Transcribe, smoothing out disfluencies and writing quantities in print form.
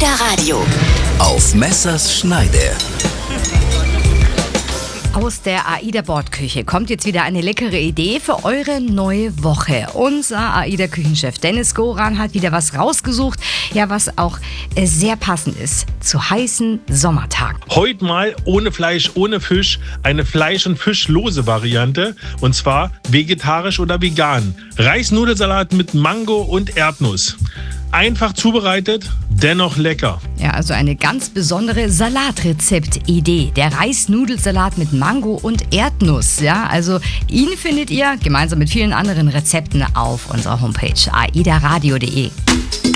AIDA Radio. Auf Messers Schneide. Aus der AIDA-Bordküche kommt jetzt wieder eine leckere Idee für eure neue Woche. Unser AIDA-Küchenchef Dennis Goran hat wieder was rausgesucht, ja, was auch sehr passend ist zu heißen Sommertagen. Heute mal ohne Fleisch, ohne Fisch, eine Fleisch- und Fischlose Variante, und zwar vegetarisch oder vegan. Reisnudelsalat mit Mango und Erdnuss. Einfach zubereitet, dennoch lecker. Ja, also eine ganz besondere Salatrezept-Idee. Der Reisnudelsalat mit Mango und Erdnuss. Ja, also ihn findet ihr gemeinsam mit vielen anderen Rezepten auf unserer Homepage aidaradio.de.